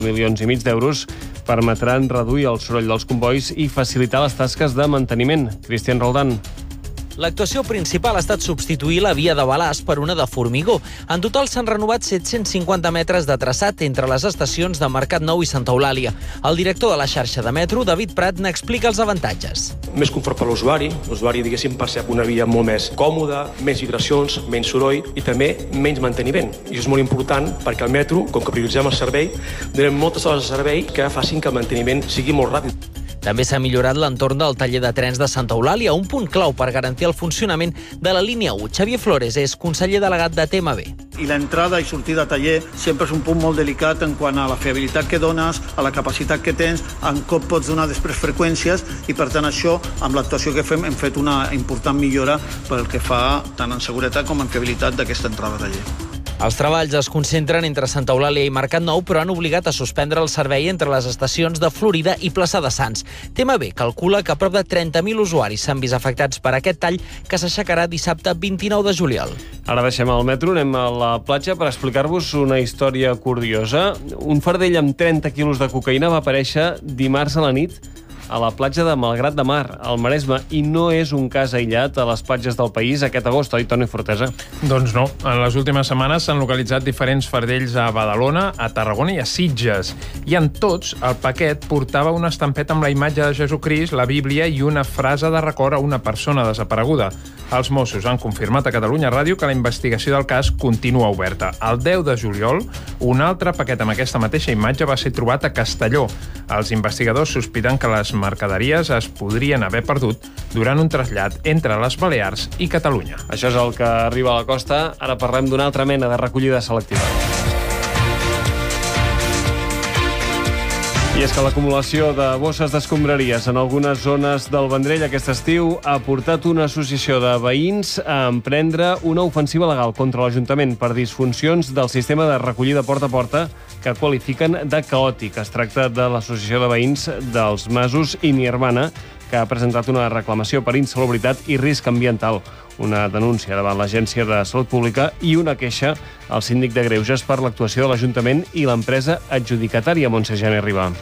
milions i mig d'euros permetran reduir el soroll dels combois i facilitar les tasques de manteniment. Cristian Roldán. L'actuació principal ha estat substituir la via de Balàs per una de formigó. En total s'han renovat 750 metres de traçat entre les estacions de Mercat Nou i Santa Eulàlia. El director de la xarxa de metro, David Prat, n'explica els avantatges. Més confort per l'usuari, diguéssim, percep una via molt més còmoda, menys vibracions, menys soroll i també menys manteniment. I això és molt important perquè al metro, com que prioritzem el servei, donem moltes hores de servei que facin que el manteniment sigui molt ràpid. També s'ha millorat l'entorn del taller de trens de Santa Eulàlia, un punt clau per garantir el funcionament de la línia 1. Xavier Flores és conseller delegat de TMB. I l'entrada i sortida de taller sempre és un punt molt delicat en quant a la fiabilitat que dones, a la capacitat que tens, en com pots donar després freqüències i per tant això, amb l'actuació que fem, hem fet una important millora pel que fa tant en seguretat com en fiabilitat d'aquesta entrada de taller. Els treballs es concentren entre Santa Eulàlia i Mercat Nou, però han obligat a suspendre el servei entre les estacions de Florida i Plaça de Sants. TMB calcula que prop de 30.000 usuaris s'han vist afectats per aquest tall que s'aixecarà dissabte 29 de juliol. Ara deixem el metro, anem a la platja per explicar-vos una història curiosa. Un fardell amb 30 quilos de cocaïna va aparèixer dimarts a la nit a la platja de Malgrat de Mar, al Maresme, i no és un cas aïllat a les platges del país aquest agost, oi, Toni Fortesa? Doncs no. En les últimes setmanes s'han localitzat diferents fardells a Badalona, a Tarragona i a Sitges. I en tots, el paquet portava una estampeta amb la imatge de Jesucrist, la Bíblia i una frase de record a una persona desapareguda. Els Mossos han confirmat a Catalunya Ràdio que la investigació del cas continua oberta. El 10 de juliol, un altre paquet amb aquesta mateixa imatge va ser trobat a Castelló. Els investigadors sospiten que les mercaderies es podrien haver perdut durant un trasllat entre les Balears i Catalunya. Això és el que arriba a la costa. Ara parlem d'una altra mena de recollida selectiva. I és que l'acumulació de bosses d'escombraries en algunes zones del Vendrell aquest estiu ha portat una associació de veïns a emprendre una ofensiva legal contra l'Ajuntament per disfuncions del sistema de recollida porta a porta que qualifiquen de caòtic. Es tracta de l'Associació de Veïns dels Masos i Nirvana, que ha presentat una reclamació per insalubritat i risc ambiental, una denúncia davant l'Agència de Salut Pública i una queixa al síndic de Greuges per l'actuació de l'Ajuntament i l'empresa adjudicatària Montse Jané Ribà.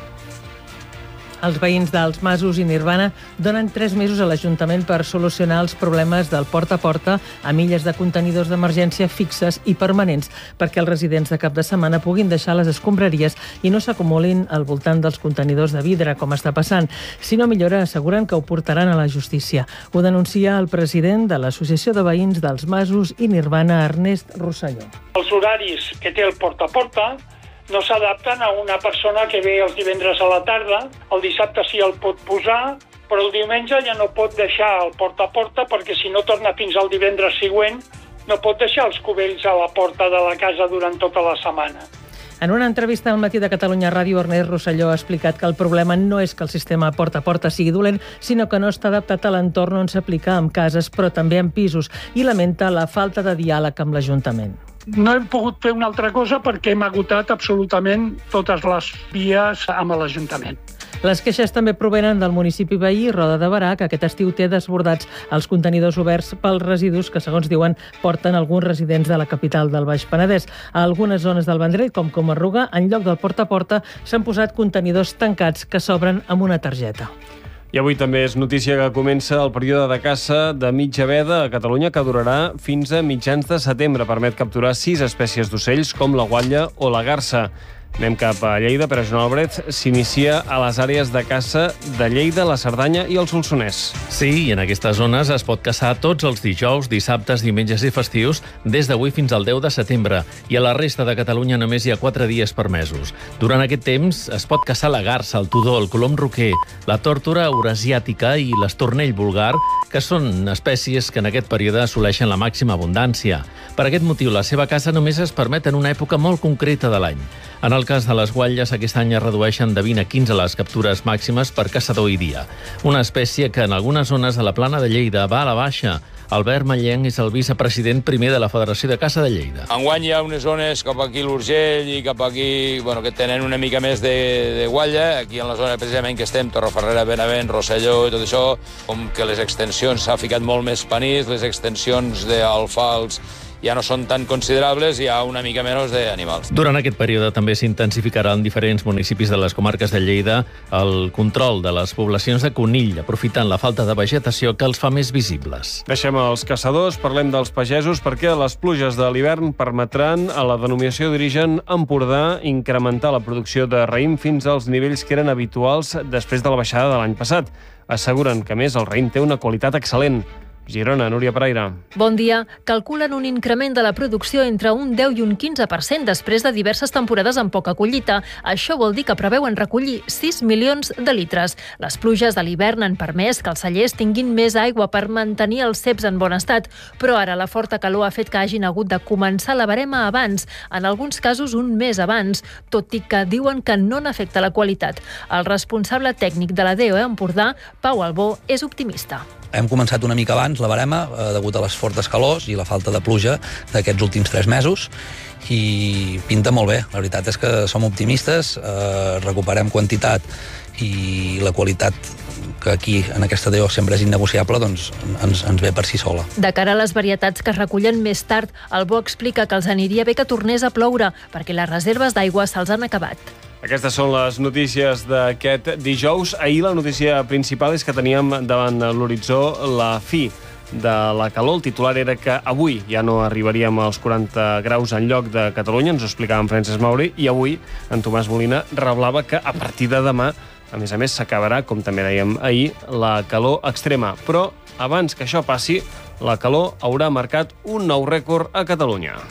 Els veïns dels Masos i Nirvana donen 3 mesos a l'Ajuntament per solucionar els problemes del porta a porta a milles de contenidors d'emergència fixes i permanents perquè els residents de cap de setmana puguin deixar les escombraries i no s'acumulin al voltant dels contenidors de vidre, com està passant. Si no millora, asseguren que ho portaran a la justícia. Ho denuncia el president de l'Associació de Veïns dels Masos i Nirvana, Ernest Rosselló. Els horaris que té el porta a porta no s'adapten a una persona que ve els divendres a la tarda, el dissabte sí el pot posar, però el diumenge ja no pot deixar el porta a porta perquè si no torna fins al divendres següent no pot deixar els cubells a la porta de la casa durant tota la setmana. En una entrevista al Matí de Catalunya Ràdio, Ernest Rosselló ha explicat que el problema no és que el sistema porta a porta sigui dolent, sinó que no està adaptat a l'entorn on s'aplica amb cases, però també en pisos, i lamenta la falta de diàleg amb l'Ajuntament. No hem pogut fer una altra cosa perquè hem agotat absolutament totes les vies amb l'Ajuntament. Les queixes també provenen del municipi veí, Roda de Berà, que aquest estiu té desbordats els contenidors oberts pels residus que, segons diuen, porten alguns residents de la capital del Baix Penedès. A algunes zones del Vendrell, com Comarruga, en lloc del porta a porta, s'han posat contenidors tancats que s'obren amb una targeta. I avui també és notícia que comença el període de caça de mitja veda a Catalunya, que durarà fins a mitjans de setembre. Permet capturar 6 espècies d'ocells, com la guatlla o la garsa. Anem cap a Lleida, però Joan Albrecht s'inicia a les àrees de caça de Lleida, la Cerdanya i el Solsonès. Sí, i en aquestes zones es pot caçar tots els dijous, dissabtes, diumenges i festius des d'avui fins al 10 de setembre. I a la resta de Catalunya només hi ha 4 dies permesos. Durant aquest temps es pot caçar la garsa, el tudó, el colom roquer, la tórtora eurasiàtica i l'estornell vulgar, que són espècies que en aquest període assoleixen la màxima abundància. Per aquest motiu, la seva caça només es permet en una època molt concreta de l'any. En el cas de les guatlles, aquest any es redueixen de 20 a 15 les captures màximes per caçador i dia. Una espècie que en algunes zones de la plana de Lleida va a la baixa. Albert Mallenc és el vicepresident primer de la Federació de Caça de Lleida. Enguany hi ha unes zones cap aquí l'Urgell i cap aquí que tenen una mica més de guatlla. Aquí en la zona precisament que estem, Torreferrera, Benavent, Rosselló i tot això, com que les extensions s'ha ficat molt més panís, les extensions d'alfals ja no són tan considerables, hi ha una mica menys d'animals. Durant aquest període també s'intensificarà en diferents municipis de les comarques de Lleida el control de les poblacions de conill, aprofitant la falta de vegetació que els fa més visibles. Deixem els caçadors, parlem dels pagesos, perquè les pluges de l'hivern permetran a la denominació d'origen Empordà incrementar la producció de raïm fins als nivells que eren habituals després de la baixada de l'any passat. Asseguren que, a més, el raïm té una qualitat excel·lent. Girona, Núria Pereira. Bon dia. Calculen un increment de la producció entre un 10 i un 15% després de diverses temporades amb poca collita. Això vol dir que preveuen recollir 6 milions de litres. Les pluges de l'hivern han permès que els cellers tinguin més aigua per mantenir els ceps en bon estat, però ara la forta calor ha fet que hagin hagut de començar la barema abans, en alguns casos un mes abans, tot i que diuen que no n'afecta la qualitat. El responsable tècnic de la DOE Empordà, Pau Albó, és optimista. Hem començat una mica abans la barema, degut a les fortes calors i la falta de pluja d'aquests últims 3 mesos, i pinta molt bé. La veritat és que som optimistes, recuperem quantitat i la qualitat, que aquí en aquesta DO sempre és innegociable, doncs ens ve per si sola. De cara a les varietats que es recullen més tard, Albó explica que els aniria bé que tornés a ploure, perquè les reserves d'aigua se'ls han acabat. Aquestes són les notícies d'aquest dijous. Ahir la notícia principal és que teníem davant l'horitzó la fi de la calor. El titular era que avui ja no arribaríem als 40 graus en lloc de Catalunya, ens ho explicava en Francesc Mauri, i avui en Tomàs Molina revelava que a partir de demà, a més, s'acabarà, com també dèiem ahir, la calor extrema. Però abans que això passi, la calor haurà marcat un nou rècord a Catalunya.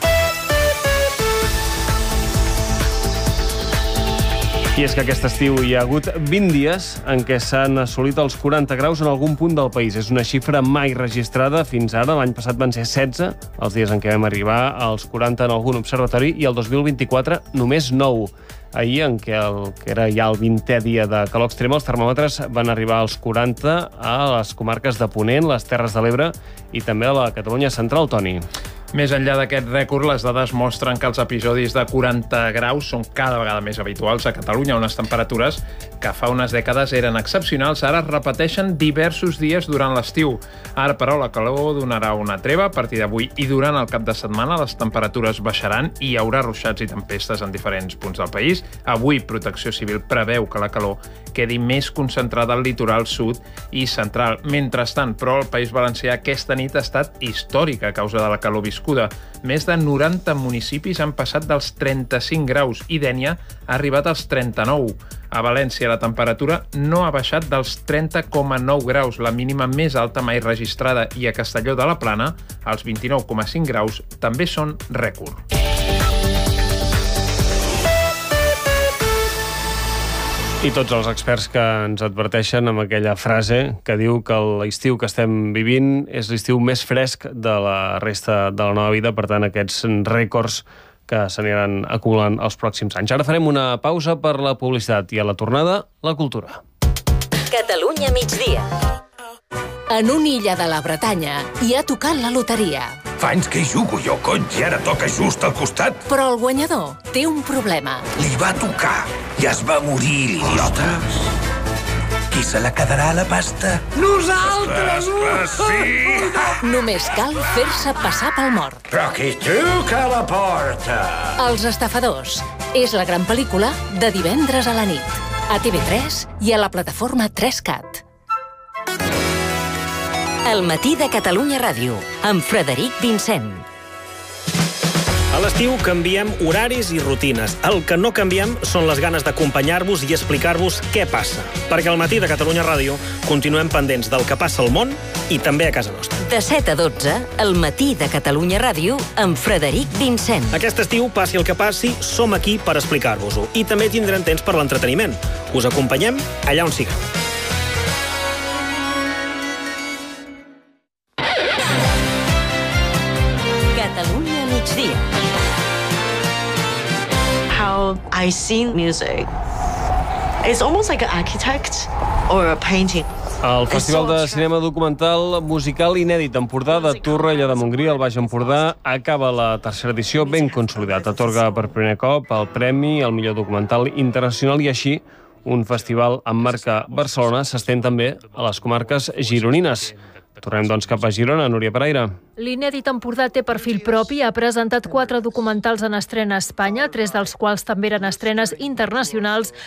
I és que aquest estiu hi ha hagut 20 dies en què s'han assolit els 40 graus en algun punt del país. És una xifra mai registrada fins ara. L'any passat van ser 16 els dies en què vam arribar als 40 en algun observatori i el 2024 només 9. Ahir, en què era ja el 20è dia de calor extrema, els termòmetres van arribar als 40 a les comarques de Ponent, les Terres de l'Ebre i també a la Catalunya central, Toni. Més enllà d'aquest rècord, les dades mostren que els episodis de 40 graus són cada vegada més habituals a Catalunya, unes temperatures que fa unes dècades eren excepcionals, ara es repeteixen diversos dies durant l'estiu. Ara, però, la calor donarà una treva a partir d'avui i durant el cap de setmana les temperatures baixaran i hi haurà ruixats i tempestes en diferents punts del país. Avui, Protecció Civil preveu que la calor quedi més concentrada al litoral sud i central. Mentrestant, però, el País Valencià aquesta nit ha estat històrica a causa de la calor viscuda. Més de 90 municipis han passat dels 35 graus i Dénia ha arribat als 39. A València la temperatura no ha baixat dels 30,9 graus, la mínima més alta mai registrada, i a Castelló de la Plana els 29,5 graus també són rècord. I tots els experts que ens adverteixen amb aquella frase que diu que l'estiu que estem vivint és l'estiu més fresc de la resta de la nova vida, per tant aquests rècords que s'aniran acumulant els pròxims anys. Ara farem una pausa per la publicitat i a la tornada, la cultura. Catalunya migdia. En una illa de la Bretanya hi ha tocat la loteria. Fa anys que hi jugo jo, cony, i ara toca just al costat. Però el guanyador té un problema. Li va tocar i es va morir, l'idiota. Qui se la quedarà a la pasta? Nosaltres! Sí! Només cal fer-se passar pel mort. Però qui truca a la porta? Els estafadors. És la gran pel·lícula de divendres a la nit. A TV3 i a la plataforma 3CAT. El matí de Catalunya Ràdio, amb Frederic Vincent. A l'estiu canviem horaris i rutines. El que no canviem són les ganes d'acompanyar-vos i explicar-vos què passa. Perquè al matí de Catalunya Ràdio continuem pendents del que passa al món i també a casa nostra. De 7 a 12, el matí de Catalunya Ràdio, amb Frederic Vincent. Aquest estiu, passi el que passi, som aquí per explicar-vos-ho. I també tindrem temps per l'entreteniment. Us acompanyem allà on sigueu. Catalunya migdia. How I see music. It's almost like an architect or a painting. El Festival de Cinema Documental Musical Inèdit Empordà de Torroella de Montgrí, al Baix Empordà, acaba la tercera edició ben consolidat. Atorga per primer cop el premi al millor documental internacional i així un festival amb marca Barcelona s'estén també a les comarques gironines. Tornem, doncs, cap a Girona. Núria Pereira. L'Inèdit Empordà té perfil propi, ha presentat 4 documentals en estrena a Espanya, 3 dels quals també eren estrenes internacionals.